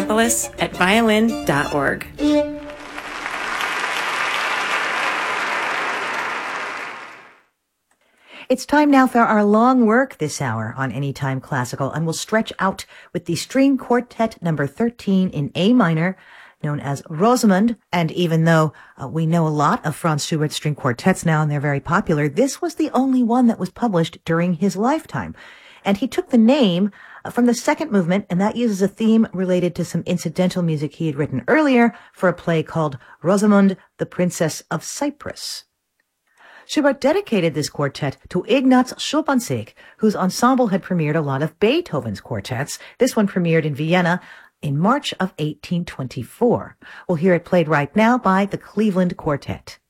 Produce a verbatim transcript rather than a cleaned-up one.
Minneapolis at violin dot org. It's time now for our long work this hour on Anytime Classical, and we'll stretch out with the String Quartet number thirteen in A minor, known as Rosamunde. And even though uh, we know a lot of Franz Schubert's string quartets now and they're very popular, this was the only one that was published during his lifetime. And he took the name uh, from the second movement, and that uses a theme related to some incidental music he had written earlier for a play called Rosamunde, the Princess of Cyprus. Schubert dedicated this quartet to Ignaz Schuppanzig, whose ensemble had premiered a lot of Beethoven's quartets. This one premiered in Vienna in March of eighteen twenty-four. We'll hear it played right now by the Cleveland Quartet.